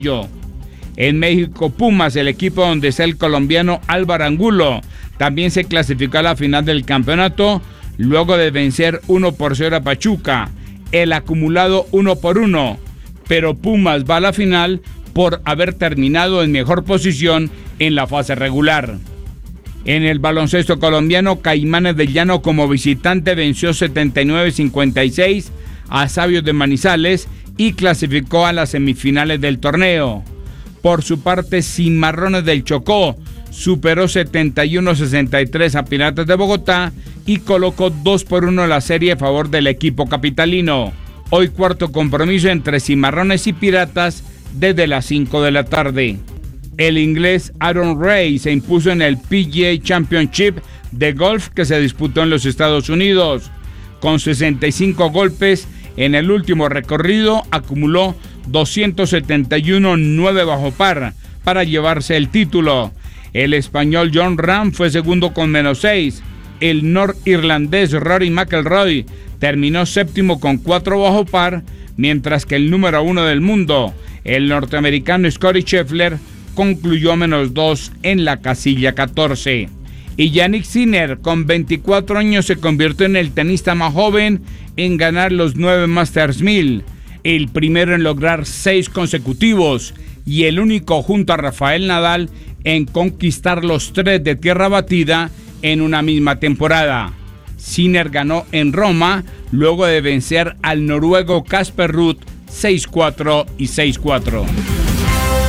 En México, Pumas, el equipo donde está el colombiano Álvaro Angulo, también se clasificó a la final del campeonato luego de vencer 1-0 a Pachuca. El acumulado 1-1, pero Pumas va a la final por haber terminado en mejor posición en la fase regular. En el baloncesto colombiano, Caimanes del Llano como visitante venció 79-56 a Sabios de Manizales y clasificó a las semifinales del torneo. Por su parte, Cimarrones del Chocó superó 71-63 a Piratas de Bogotá y colocó 2-1 la serie a favor del equipo capitalino. Hoy cuarto compromiso entre Cimarrones y Piratas desde las 5 de la tarde. El inglés Aaron Ray se impuso en el PGA Championship de golf que se disputó en los Estados Unidos. Con 65 golpes en el último recorrido, acumuló 271 9 bajo par para llevarse el título. El español Jon Rahm fue segundo con -6. El norirlandés Rory McIlroy terminó séptimo con 4 bajo par, mientras que el número 1 del mundo, el norteamericano Scottie Scheffler, concluyó -2 en la casilla 14. Y Jannik Sinner, con 24 años, se convirtió en el tenista más joven en ganar los 9 Masters 1000, el primero en lograr 6 consecutivos y el único junto a Rafael Nadal en conquistar los 3 de tierra batida en una misma temporada. Sinner ganó en Roma luego de vencer al noruego Casper Ruud 6-4 y 6-4.